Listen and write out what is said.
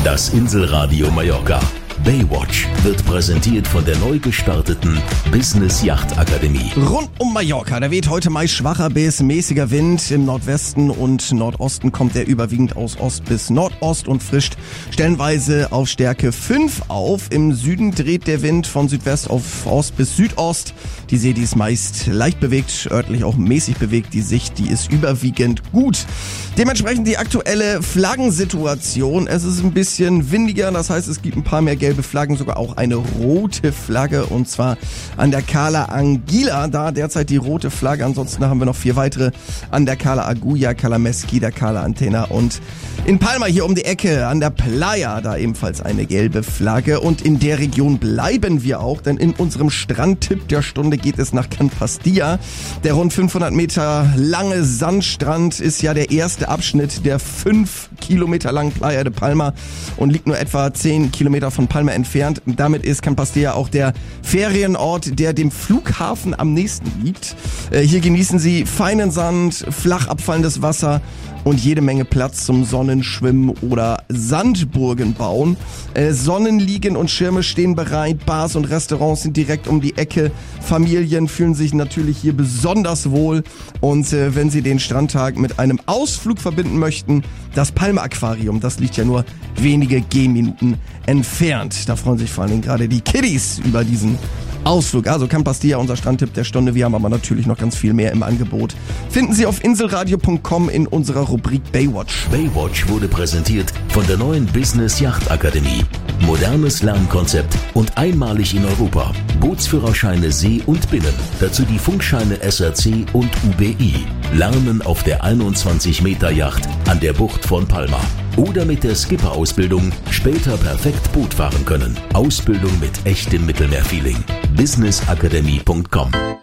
Das Inselradio Mallorca. Baywatch wird präsentiert von der neu gestarteten Business Yacht Akademie. Rund um Mallorca, da weht heute meist schwacher bis mäßiger Wind. Im Nordwesten und Nordosten kommt er überwiegend aus Ost bis Nordost und frischt stellenweise auf Stärke 5 auf. Im Süden dreht der Wind von Südwest auf Ost bis Südost. Die See, die ist meist leicht bewegt, örtlich auch mäßig bewegt. Die Sicht, die ist überwiegend gut. Dementsprechend die aktuelle Flaggensituation. Es ist ein bisschen windiger, das heißt, es gibt ein paar mehr gelbe Flaggen, sogar auch eine rote Flagge, und zwar an der Cala Anguila, da derzeit die rote Flagge. Ansonsten haben wir noch 4 weitere an der Cala Agulla, Cala Mesquita, Cala Antena und in Palma hier um die Ecke an der Playa, da ebenfalls eine gelbe Flagge. Und in der Region bleiben wir auch, denn in unserem Strandtipp der Stunde geht es nach Can Pastilla. Der rund 500 Meter lange Sandstrand ist ja der erste Abschnitt der 5 Kilometer langen Playa de Palma und liegt nur etwa 10 Kilometer von Palma entfernt. Damit ist Can Pastilla auch der Ferienort, der dem Flughafen am nächsten liegt. Hier genießen Sie feinen Sand, flach abfallendes Wasser und jede Menge Platz zum Sonnenschwimmen oder Sandburgen bauen. Sonnenliegen und Schirme stehen bereit, Bars und Restaurants sind direkt um die Ecke. Familien fühlen sich natürlich hier besonders wohl. Und wenn Sie den Strandtag mit einem Ausflug verbinden möchten, das Palma Aquarium, das liegt ja nur wenige Gehminuten entfernt. Da freuen sich vor allen Dingen gerade die Kiddies über diesen Ausflug. Also Can Pastilla, unser Strandtipp der Stunde. Wir haben aber natürlich noch ganz viel mehr im Angebot. Finden Sie auf inselradio.com in unserer Rubrik Baywatch. Baywatch wurde präsentiert von der neuen Business Yacht Akademie. Modernes Lernkonzept und einmalig in Europa. Bootsführerscheine See und Binnen. Dazu die Funkscheine SRC und UBI. Lernen auf der 21 Meter Yacht an der Bucht von Palma. Oder mit der Skipper-Ausbildung später perfekt Boot fahren können. Ausbildung mit echtem Mittelmeerfeeling. businessakademie.com